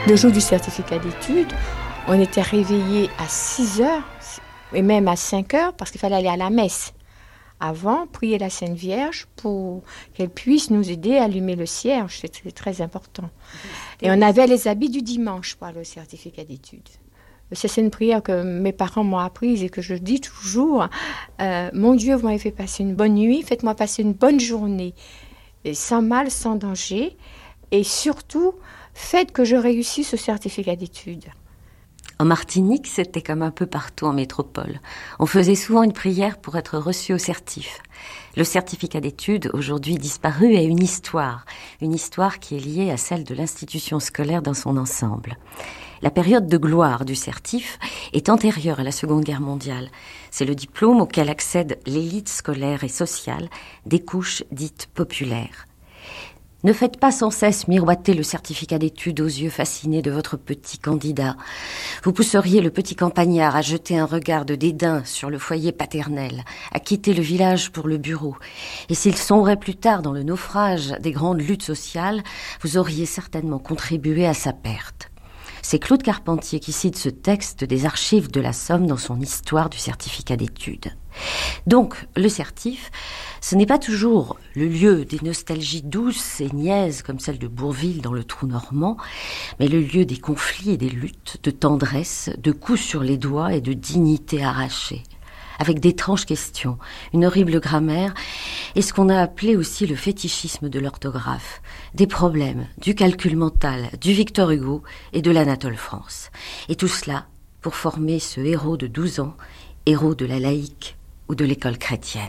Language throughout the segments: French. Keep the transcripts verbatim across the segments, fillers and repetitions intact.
Le jour du certificat d'études, on était réveillés à six heures et même à cinq heures parce qu'il fallait aller à la messe. Avant, prier la Sainte Vierge pour qu'elle puisse nous aider à allumer le cierge. C'était très important. Et on avait les habits du dimanche pour le certificat d'études. C'est une prière que mes parents m'ont apprise et que je dis toujours. Euh, mon Dieu, vous m'avez fait passer une bonne nuit, faites-moi passer une bonne journée, et sans mal, sans danger. Et surtout, faites que je réussisse ce certificat d'études. En Martinique, c'était comme un peu partout en métropole. On faisait souvent une prière pour être reçu au certif. Le certificat d'études, aujourd'hui disparu, est une histoire. Une histoire qui est liée à celle de l'institution scolaire dans son ensemble. La période de gloire du certif est antérieure à la Seconde Guerre mondiale. C'est le diplôme auquel accède l'élite scolaire et sociale des couches dites populaires. Ne faites pas sans cesse miroiter le certificat d'études aux yeux fascinés de votre petit candidat. Vous pousseriez le petit campagnard à jeter un regard de dédain sur le foyer paternel, à quitter le village pour le bureau. Et s'il sombrait plus tard dans le naufrage des grandes luttes sociales, vous auriez certainement contribué à sa perte. C'est Claude Carpentier qui cite ce texte des archives de la Somme dans son histoire du certificat d'études. Donc, le certif, ce n'est pas toujours le lieu des nostalgies douces et niaises comme celle de Bourville dans le trou normand, mais le lieu des conflits et des luttes, de tendresse, de coups sur les doigts et de dignité arrachée. Avec d'étranges questions, une horrible grammaire et ce qu'on a appelé aussi le fétichisme de l'orthographe, des problèmes, du calcul mental, du Victor Hugo et de l'Anatole France. Et tout cela pour former ce héros de douze ans, héros de la laïque ou de l'école chrétienne.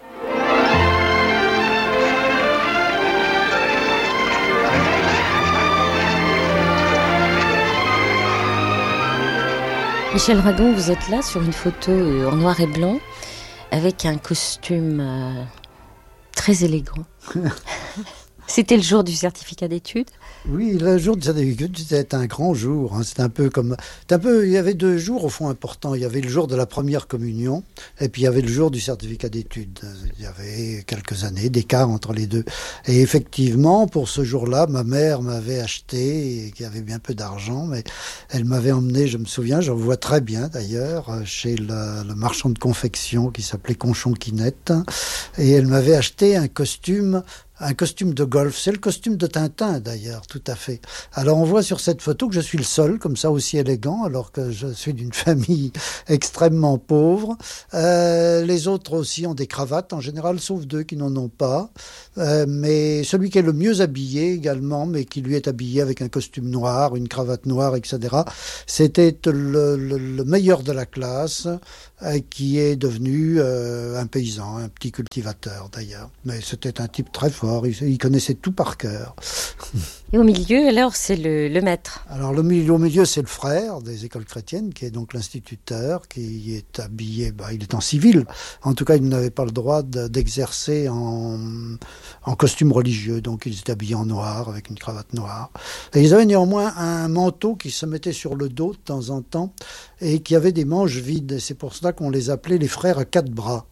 Michel Ragon, vous êtes là sur une photo en noir et blanc avec un costume euh, très élégant. C'était le jour du certificat d'études ? Oui, le jour du certificat d'études, c'était un grand jour. Hein. C'était un peu comme... C'était un peu, il y avait deux jours au fond importants. Il y avait le jour de la première communion et puis il y avait le jour du certificat d'études. Il y avait quelques années d'écart entre les deux. Et effectivement, pour ce jour-là, ma mère m'avait acheté, qui avait bien peu d'argent, mais elle m'avait emmené, je me souviens, j'en vois très bien d'ailleurs, chez le, le marchand de confection qui s'appelait Conchon-Quinette. Et elle m'avait acheté un costume... Un costume de golf, c'est le costume de Tintin d'ailleurs, tout à fait. Alors on voit sur cette photo que je suis le seul, comme ça aussi élégant, alors que je suis d'une famille extrêmement pauvre. Euh, les autres aussi ont des cravates, en général, sauf deux qui n'en ont pas. Euh, mais celui qui est le mieux habillé également, mais qui lui est habillé avec un costume noir, une cravate noire, et cetera, c'était le, le, le meilleur de la classe, euh, qui est devenu euh, un paysan, un petit cultivateur d'ailleurs. Mais c'était un type très fort. Il, il connaissait tout par cœur. Et au milieu, alors, c'est le, le maître. Alors, le milieu, au milieu, c'est le frère des écoles chrétiennes, qui est donc l'instituteur, qui est habillé, bah, il est en civil. En tout cas, il n'avait pas le droit de, d'exercer en, en costume religieux. Donc, ils étaient habillés en noir, avec une cravate noire. Et ils avaient néanmoins un manteau qui se mettait sur le dos de temps en temps, et qui avait des manches vides. Et c'est pour cela qu'on les appelait les frères à quatre bras.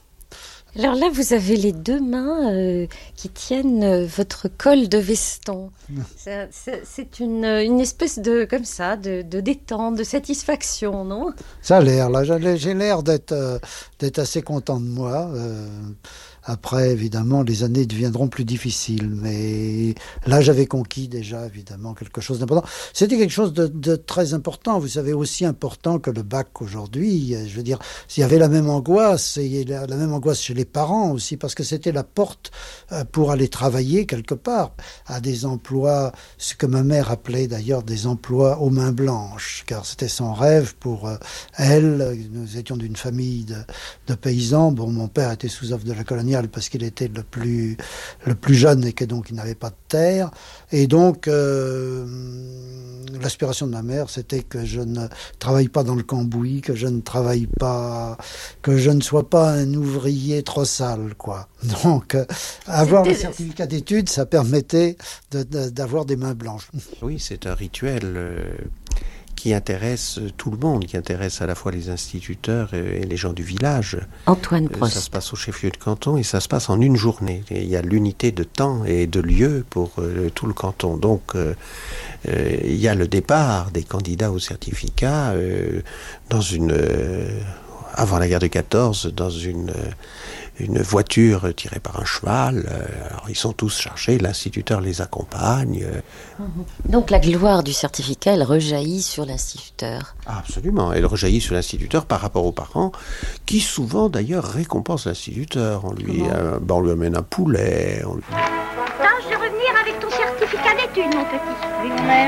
Alors là, vous avez les deux mains euh, qui tiennent euh, votre col de veston. C'est, c'est, c'est une, une espèce de, comme ça, de, de détente, de satisfaction, non ? Ça a l'air, là. J'ai, j'ai l'air d'être, euh, d'être assez content de moi. Euh, après, évidemment, les années deviendront plus difficiles. Mais là, j'avais conquis déjà, évidemment, quelque chose d'important. C'était quelque chose de, de très important. Vous savez, aussi important que le bac aujourd'hui. Je veux dire, s'il y avait la même angoisse, et la, la même angoisse chez les parents aussi, parce que c'était la porte pour aller travailler quelque part à des emplois, ce que ma mère appelait d'ailleurs des emplois aux mains blanches, car c'était son rêve pour elle. Nous étions d'une famille de, de paysans. Bon, mon père était sous offre de la colonie parce qu'il était le plus, le plus jeune et que donc il n'avait pas de terre. Et donc, euh, l'aspiration de ma mère, c'était que je ne travaille pas dans le cambouis, que je ne travaille pas, que je ne sois pas un ouvrier trop sale, quoi. Donc, euh, avoir le certificat d'études, ça permettait de, de, d'avoir des mains blanches. Oui, c'est un rituel euh, qui intéresse tout le monde, qui intéresse à la fois les instituteurs et, et les gens du village. Antoine Prost. Ça se passe au chef-lieu de canton et ça se passe en une journée. Et il y a l'unité de temps et de lieu pour euh, tout le canton. Donc euh, euh, il y a le départ des candidats au certificat euh, dans une... Euh, avant la guerre de quatorze, dans une, une voiture tirée par un cheval. Alors, ils sont tous chargés, l'instituteur les accompagne. Donc la gloire du certificat, elle rejaillit sur l'instituteur. Absolument, elle rejaillit sur l'instituteur par rapport aux parents, qui souvent d'ailleurs récompensent l'instituteur. On lui, euh, ben, on lui amène un poulet. On lui... Tâche de revenir avec ton certificat d'études, mon petit. Oui, mère.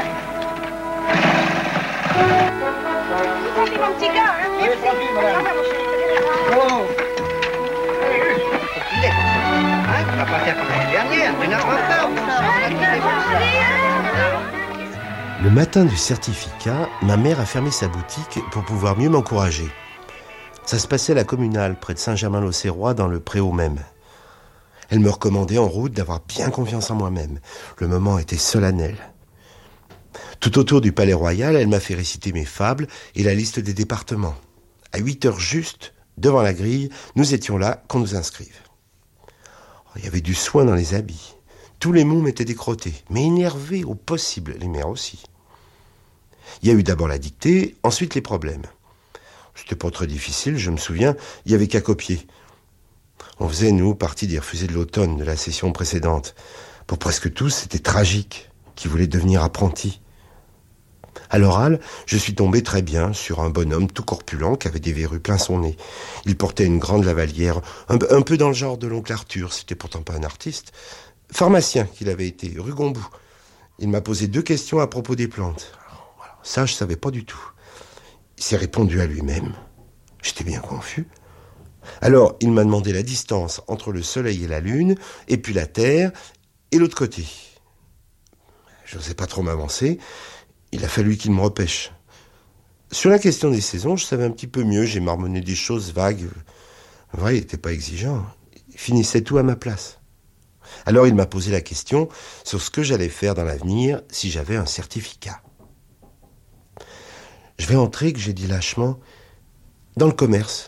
Salut mon petit gars, hein. Merci. Oh. Hein, tu vas pas faire comme l'année dernière, tu n'apprends pas. Le matin du certificat, ma mère a fermé sa boutique pour pouvoir mieux m'encourager. Ça se passait à la communale, près de Saint-Germain-l'Auxerrois, dans le Préau même. Elle me recommandait en route d'avoir bien confiance en moi-même. Le moment était solennel. Tout autour du palais royal, elle m'a fait réciter mes fables et la liste des départements. À huit heures juste, devant la grille, nous étions là qu'on nous inscrive. Il y avait du soin dans les habits. Tous les mômes étaient décrotés, mais énervés au possible, les mères aussi. Il y a eu d'abord la dictée, ensuite les problèmes. C'était pas très difficile, je me souviens, il y avait qu'à copier. On faisait, nous, partie des refusés de l'automne, de la session précédente. Pour presque tous, c'était tragique, qui voulaient devenir apprentis. À l'oral, je suis tombé très bien sur un bonhomme tout corpulent qui avait des verrues plein son nez. Il portait une grande lavalière, un, un peu dans le genre de l'oncle Arthur, c'était pourtant pas un artiste. Pharmacien qu'il avait été, rue Gombou. Il m'a posé deux questions à propos des plantes. Alors, ça, je savais pas du tout. Il s'est répondu à lui-même. J'étais bien confus. Alors, il m'a demandé la distance entre le soleil et la lune, et puis la terre, et l'autre côté. Je n'osais pas trop m'avancer. Il a fallu qu'il me repêche. Sur la question des saisons, je savais un petit peu mieux. J'ai marmonné des choses vagues. Ouais, il n'était pas exigeant. Il finissait tout à ma place. Alors il m'a posé la question sur ce que j'allais faire dans l'avenir si j'avais un certificat. Je vais entrer, que j'ai dit lâchement, dans le commerce.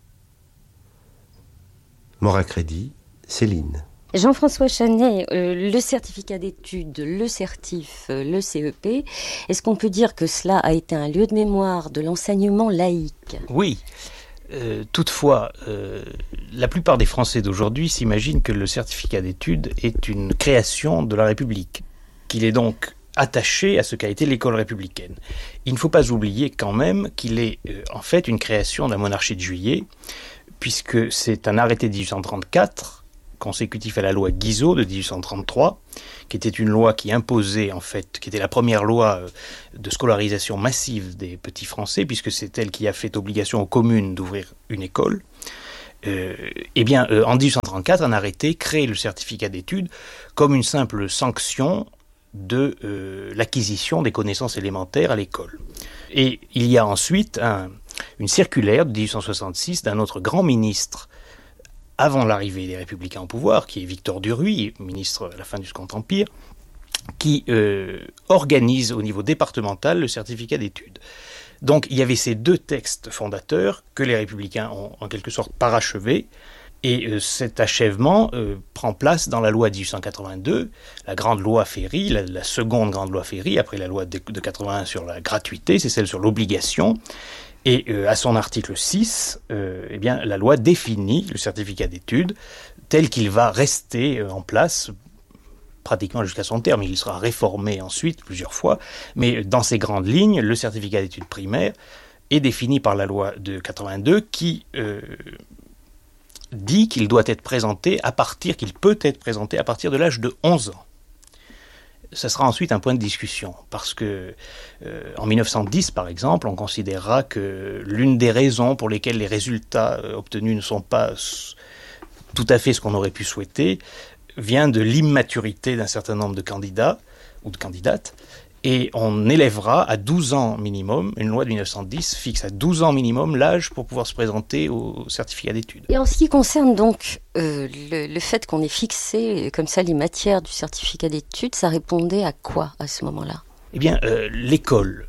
Mort à crédit, Céline. Jean-François Chanet, euh, le certificat d'études, le certif, euh, le C E P, est-ce qu'on peut dire que cela a été un lieu de mémoire de l'enseignement laïque ? Oui. Euh, toutefois, euh, la plupart des Français d'aujourd'hui s'imaginent que le certificat d'études est une création de la République, qu'il est donc attaché à ce qu'a été l'école républicaine. Il ne faut pas oublier quand même qu'il est euh, en fait une création de la monarchie de Juillet, puisque c'est un arrêté de dix-huit cent trente-quatre, consécutif à la loi Guizot de dix-huit cent trente-trois, qui était une loi qui imposait, en fait, qui était la première loi de scolarisation massive des petits Français, puisque c'est elle qui a fait obligation aux communes d'ouvrir une école. Euh, eh bien, euh, en dix-huit cent trente-quatre, un arrêté crée le certificat d'études comme une simple sanction de euh, l'acquisition des connaissances élémentaires à l'école. Et il y a ensuite un, une circulaire de dix-huit cent soixante-six d'un autre grand ministre avant l'arrivée des Républicains au pouvoir, qui est Victor Duruy, ministre à la fin du Second Empire, qui euh, organise au niveau départemental le certificat d'études. Donc il y avait ces deux textes fondateurs que les Républicains ont en quelque sorte parachevés, et euh, cet achèvement euh, prend place dans la loi de dix-huit cent quatre-vingt-deux, la grande loi Ferry, la, la seconde grande loi Ferry, après la loi de, de quatre-vingt-un sur la gratuité, c'est celle sur l'obligation. Et euh, à son article six, euh, eh bien, la loi définit le certificat d'études tel qu'il va rester euh, en place pratiquement jusqu'à son terme. Il sera réformé ensuite plusieurs fois, mais dans ses grandes lignes, le certificat d'études primaires est défini par la loi de quatre-vingt-deux qui euh, dit qu'il doit être présenté à partir, qu'il peut être présenté à partir de l'âge de onze ans. Ça sera ensuite un point de discussion, parce que euh, en mille neuf cent dix, par exemple, on considérera que l'une des raisons pour lesquelles les résultats euh, obtenus ne sont pas s- tout à fait ce qu'on aurait pu souhaiter vient de l'immaturité d'un certain nombre de candidats ou de candidates, et on élèvera à douze ans minimum, une loi de mille neuf cent dix fixe à douze ans minimum l'âge pour pouvoir se présenter au certificat d'études. Et en ce qui concerne donc euh, le, le fait qu'on ait fixé comme ça les matières du certificat d'études, ça répondait à quoi à ce moment-là ? Eh bien, euh, l'école,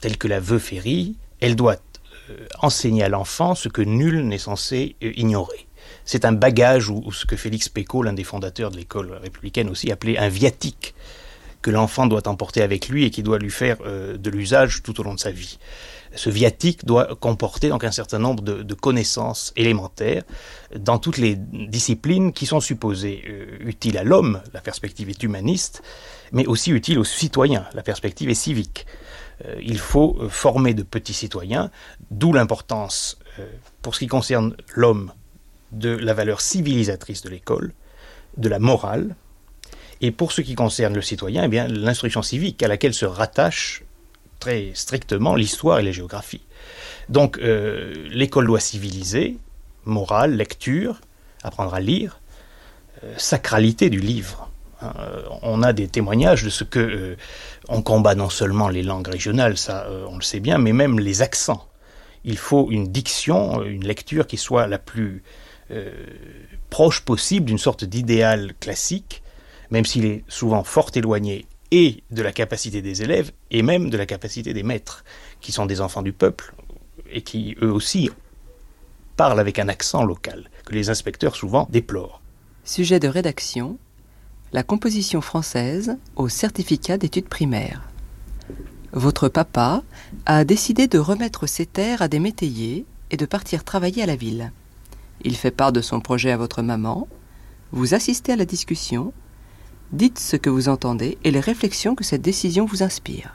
telle que la Veuve-Ferry, elle doit euh, enseigner à l'enfant ce que nul n'est censé euh, ignorer. C'est un bagage, ou, ou ce que Félix Pécaud, l'un des fondateurs de l'école républicaine aussi, appelait un viatique, que l'enfant doit emporter avec lui et qui doit lui faire euh, de l'usage tout au long de sa vie. Ce viatique doit comporter donc un certain nombre de, de connaissances élémentaires dans toutes les disciplines qui sont supposées euh, utiles à l'homme, la perspective est humaniste, mais aussi utile aux citoyens, la perspective est civique. Euh, il faut euh, former de petits citoyens, d'où l'importance, euh, pour ce qui concerne l'homme, de la valeur civilisatrice de l'école, de la morale, et pour ce qui concerne le citoyen, eh bien, l'instruction civique à laquelle se rattache très strictement l'histoire et la géographie. Donc euh, l'école doit civiliser, morale, lecture, apprendre à lire, euh, sacralité du livre. Hein, euh, on a des témoignages de ce que euh, on combat non seulement les langues régionales, ça euh, on le sait bien, mais même les accents. Il faut une diction, une lecture qui soit la plus euh, proche possible d'une sorte d'idéal classique, même s'il est souvent fort éloigné et de la capacité des élèves, et même de la capacité des maîtres, qui sont des enfants du peuple, et qui, eux aussi, parlent avec un accent local, que les inspecteurs souvent déplorent. Sujet de rédaction, la composition française au certificat d'études primaires. Votre papa a décidé de remettre ses terres à des métayers et de partir travailler à la ville. Il fait part de son projet à votre maman, vous assistez à la discussion, dites ce que vous entendez et les réflexions que cette décision vous inspire.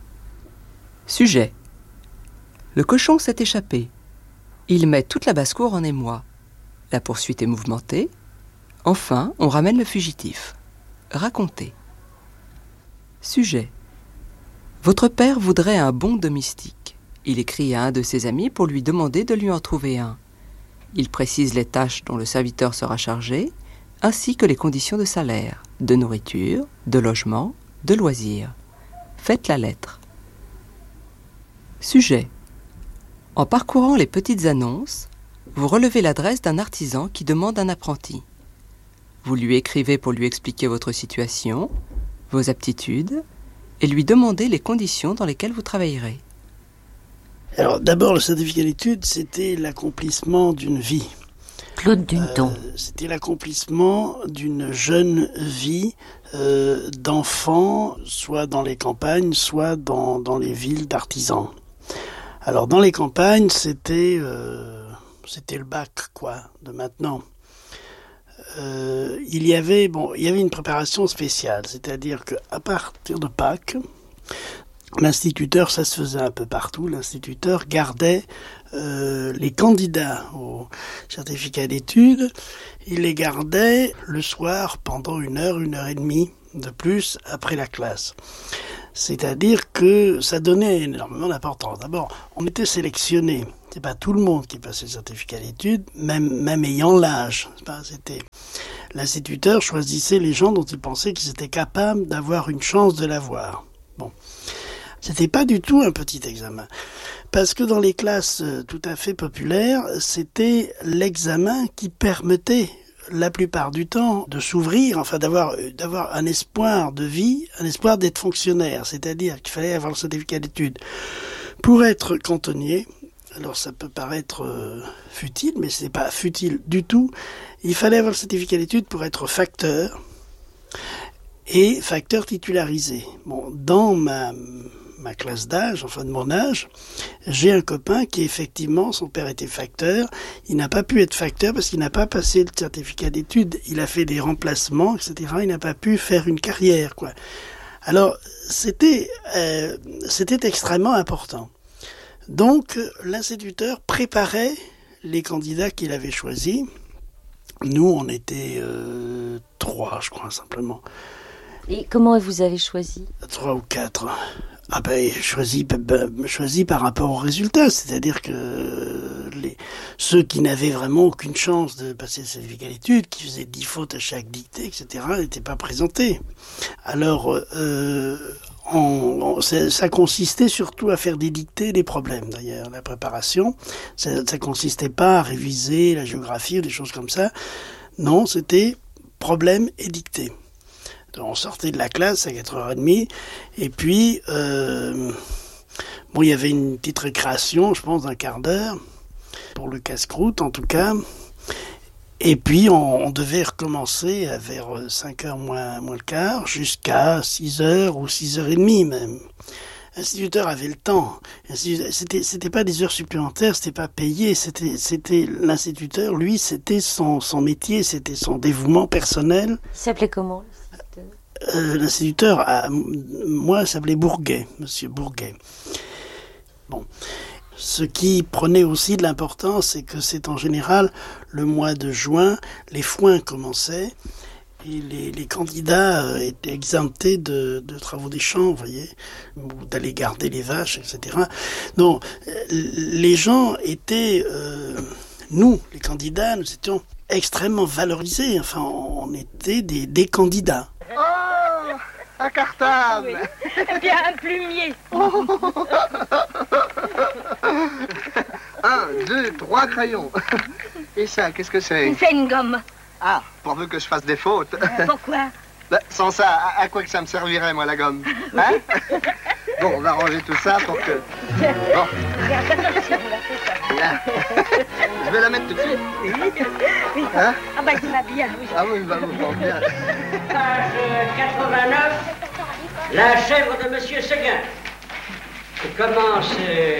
Sujet. Le cochon s'est échappé. Il met toute la basse-cour en émoi. La poursuite est mouvementée. Enfin, on ramène le fugitif. Racontez. Sujet. Votre père voudrait un bon domestique. Il écrit à un de ses amis pour lui demander de lui en trouver un. Il précise les tâches dont le serviteur sera chargé, ainsi que les conditions de salaire, de nourriture, de logement, de loisirs. Faites la lettre. Sujet. En parcourant les petites annonces, vous relevez l'adresse d'un artisan qui demande un apprenti. Vous lui écrivez pour lui expliquer votre situation, vos aptitudes, et lui demandez les conditions dans lesquelles vous travaillerez. Alors d'abord, le certificat d'études, c'était l'accomplissement d'une vie. Claude Duneton. Euh, c'était l'accomplissement d'une jeune vie euh, d'enfant, soit dans les campagnes, soit dans, dans les villes d'artisans. Alors dans les campagnes, c'était euh, c'était le bac, quoi, de maintenant. Euh, il y avait bon, il y avait une préparation spéciale, c'est-à-dire que à partir de Pâques, l'instituteur, ça se faisait un peu partout, l'instituteur gardait euh, les candidats au certificat d'études, il les gardait le soir pendant une heure, une heure et demie de plus après la classe. C'est-à-dire que ça donnait énormément d'importance. D'abord, on était sélectionné. C'est pas tout le monde qui passait le certificat d'études, même, même ayant l'âge. C'était l'instituteur choisissait les gens dont il pensait qu'ils étaient capables d'avoir une chance de l'avoir. Bon. C'était pas du tout un petit examen. Parce que dans les classes tout à fait populaires, c'était l'examen qui permettait la plupart du temps de s'ouvrir, enfin d'avoir d'avoir un espoir de vie, un espoir d'être fonctionnaire. C'est-à-dire qu'il fallait avoir le certificat d'études. Pour être cantonnier, alors ça peut paraître euh, futile, mais c'est pas futile du tout. Il fallait avoir le certificat d'études pour être facteur et facteur titularisé. Bon, dans ma ma classe d'âge, enfin de mon âge, j'ai un copain qui effectivement, son père était facteur, il n'a pas pu être facteur parce qu'il n'a pas passé le certificat d'études, il a fait des remplacements, et cetera. Il n'a pas pu faire une carrière, quoi. Alors, c'était, euh, c'était extrêmement important. Donc, l'instituteur préparait les candidats qu'il avait choisis. Nous, on était euh, trois, je crois, simplement. Et comment vous avez choisi ? Trois ou quatre. Ah ben, choisi, ben, choisi par rapport aux résultats, c'est-à-dire que les, ceux qui n'avaient vraiment aucune chance de passer le certificat d'études, qui faisaient dix fautes à chaque dictée, et cetera, n'étaient pas présentés. Alors, euh, on, on, ça, ça consistait surtout à faire des dictées, des problèmes d'ailleurs, la préparation. Ça, ça consistait pas à réviser la géographie ou des choses comme ça. Non, c'était problèmes et dictées. On sortait de la classe à quatre heures trente et puis euh, Bon, il y avait une petite récréation, je pense, d'un quart d'heure, pour le casse-croûte en tout cas. Et puis, on, on devait recommencer à vers cinq heures moins, moins le quart, jusqu'à six heures ou six heures trente même. L'instituteur avait le temps. C'était, c'était pas des heures supplémentaires, c'était pas payé, c'était, c'était l'instituteur, lui, c'était son, son métier, c'était son dévouement personnel. Il s'appelait comment, l'instituteur euh, L'instituteur, à, moi, s'appelait Bourguet, Monsieur Bourguet. Bon. Ce qui prenait aussi de l'importance, c'est que c'est en général le mois de juin, les foins commençaient et les, les candidats étaient exemptés de, de travaux des champs, vous voyez, ou d'aller garder les vaches, et cetera. Donc, les gens étaient, euh, nous, les candidats, nous étions extrêmement valorisés. Enfin, on était des, des candidats. Oh, un cartable. Oui. Eh bien, un plumier. Oh. Un, deux, trois crayons. Et ça, qu'est-ce que c'est? C'est une gomme. Ah, pourvu que je fasse des fautes. Euh, pourquoi? Bah, sans ça, à, à quoi que ça me servirait, moi, la gomme? Hein? Bon, on va ranger tout ça pour que... Bon. Je vais la mettre tout de suite. Oui. Hein? Ah bah, il va bien, oui. Ah oui, il va vous bien. Page quatre-vingt-neuf, la chèvre de Monsieur Seguin. Commence... Euh...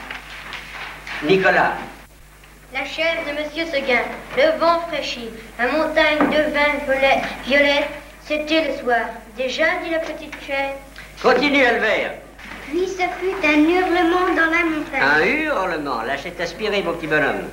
Nicolas. La chèvre de Monsieur Seguin, le vent fraîchit, la montagne devint violet- violette, c'était le soir. Déjà, dit la petite chèvre. Continue, Albert. Puis ce fut un hurlement dans la montagne. Un hurlement, là c'est aspiré, mon petit bonhomme.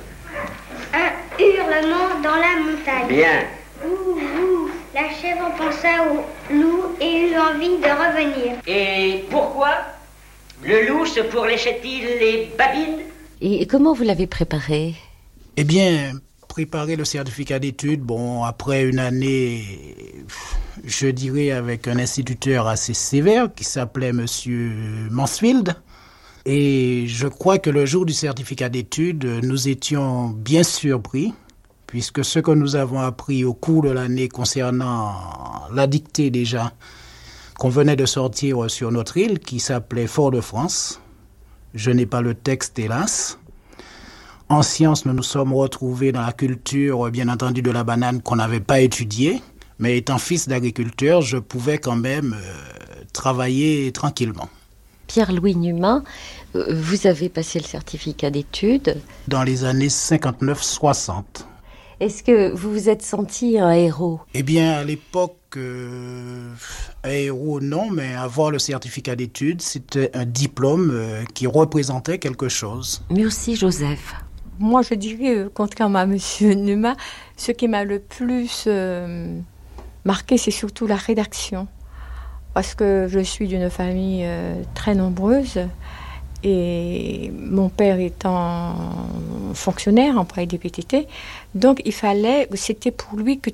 Un hurlement dans la montagne. Bien. Ouh, ouh. La chèvre pensa au loup et eut envie de revenir. Et pourquoi le loup se pourléchait-il les babines? Et comment vous l'avez préparé? Eh bien, préparer le certificat d'études, bon, après une année, je dirais avec un instituteur assez sévère qui s'appelait Monsieur Mansfield. Et je crois que le jour du certificat d'études, nous étions bien surpris, puisque ce que nous avons appris au cours de l'année concernant la dictée déjà, qu'on venait de sortir sur notre île, qui s'appelait Fort-de-France. Je n'ai pas le texte, hélas. En sciences, nous nous sommes retrouvés dans la culture, bien entendu, de la banane qu'on n'avait pas étudiée. Mais étant fils d'agriculteur, je pouvais quand même euh, travailler tranquillement. Pierre-Louis Numa, vous avez passé le certificat d'études dans les années cinquante-neuf soixante. Est-ce que vous vous êtes senti un héros? Eh bien, à l'époque, euh, un héros, non, mais avoir le certificat d'études, c'était un diplôme euh, qui représentait quelque chose. Merci, Joseph. Moi, je dirais, euh, contrairement à M. Numa, ce qui m'a le plus euh, marqué, c'est surtout la rédaction. Parce que je suis d'une famille euh, très nombreuse. Et mon père étant fonctionnaire, employé des P T T, donc il fallait, c'était pour lui que